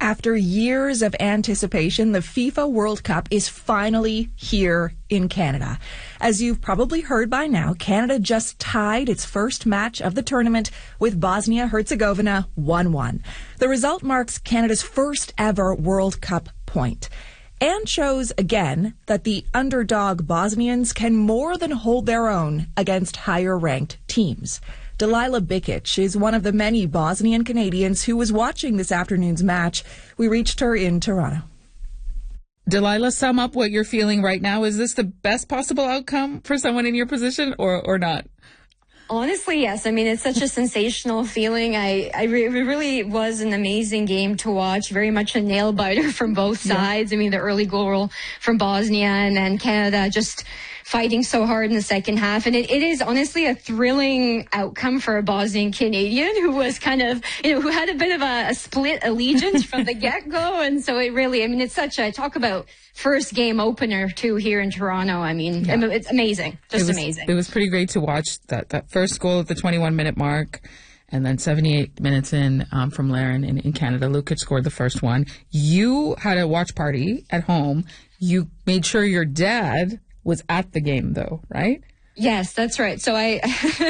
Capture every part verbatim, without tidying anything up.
After years of anticipation, the FIFA World Cup is finally here in Canada. As you've probably heard by now, Canada just tied its first match of the tournament with Bosnia-Herzegovina one one. The result marks Canada's first ever World Cup point and shows again that the underdog Bosnians can more than hold their own against higher-ranked teams. Delilah Bikic is one of the many Bosnian Canadians who was watching this afternoon's match. We reached her in Toronto. Delilah, sum up what you're feeling right now. Is this the best possible outcome for someone in your position or, or not? Honestly, yes. I mean, it's such a sensational feeling. I, I re- it really was an amazing game to watch. Very much a nail biter from both sides. Yeah. I mean, the early goal from Bosnia and then Canada just fighting so hard in the second half. And it, it is honestly a thrilling outcome for a Bosnian Canadian who was kind of, you know, who had a bit of a, a split allegiance from the get-go. And so it really, I mean, it's such a, talk about first game opener too here in Toronto. I mean, yeah. It's amazing. Just it was, amazing. It was pretty great to watch that, that first goal at the twenty-one minute mark. And then seventy-eight minutes in um, from Larin in, in Canada, Lukic scored the first one. You had a watch party at home. You made sure your dad was at the game, though, right? Yes, that's right. So I,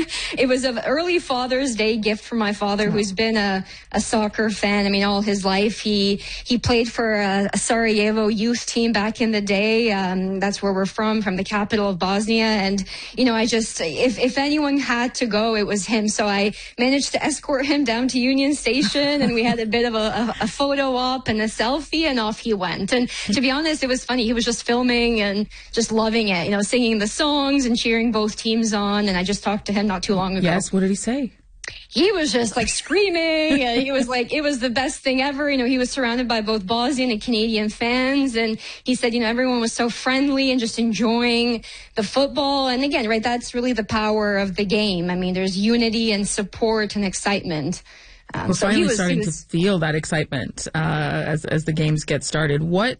it was an early Father's Day gift from my father, who's been a, a soccer fan. I mean, all his life. He, he played for a, a Sarajevo youth team back in the day. Um, that's where we're from, from the capital of Bosnia. And, you know, I just, if, if anyone had to go, it was him. So I managed to escort him down to Union Station and we had a bit of a, a, a photo op and a selfie and off he went. And to be honest, it was funny. He was just filming and just loving it, you know, singing the songs and cheering both teams on. And I just talked to him not too long ago. Yes, what did he say? He was just like screaming and he was like, it was the best thing ever. You know, he was surrounded by both Bosnian and Canadian fans. And he said, you know, everyone was so friendly and just enjoying the football. And again, right, that's really the power of the game. I mean, there's unity and support and excitement. Um, We're so finally he was, starting he was, to feel that excitement uh, as, as the games get started. What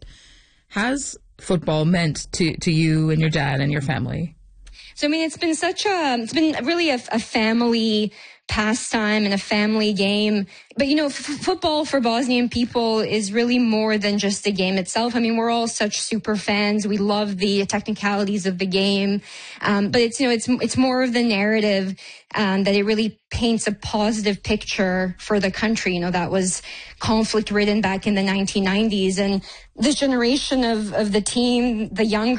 has football meant to, to you and your dad and your family? So, I mean, it's been such a, it's been really a, a family pastime and a family game. But, you know, f- football for Bosnian people is really more than just the game itself. I mean, we're all such super fans. We love the technicalities of the game. Um, but it's, you know, it's, it's more of the narrative, um, that it really paints a positive picture for the country. You know, that was conflict ridden back in the nineteen nineties. And this generation of, of the team, the younger